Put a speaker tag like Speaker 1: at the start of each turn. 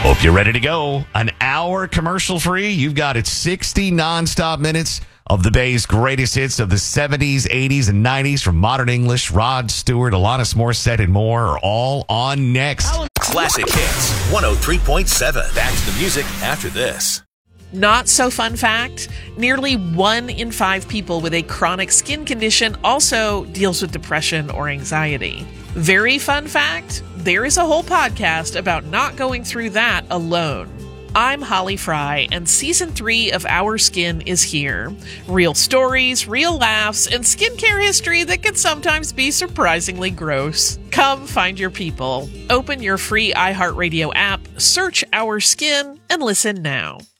Speaker 1: Hope you're ready to go. An hour commercial-free. You've got it 60 nonstop minutes of the Bay's greatest hits of the 70s, 80s, and 90s from Modern English, Rod Stewart, Alanis Morissette, and more are all on next.
Speaker 2: Classic Hits 103.7. Back to the music after this.
Speaker 3: Not so fun fact, nearly 1 in 5 people with a chronic skin condition also deals with depression or anxiety. Very fun fact, there is a whole podcast about not going through that alone. I'm Holly Fry, and Season 3 of Our Skin is here. Real stories, real laughs, and skincare history that can sometimes be surprisingly gross. Come find your people. Open your free iHeartRadio app, search Our Skin, and listen now.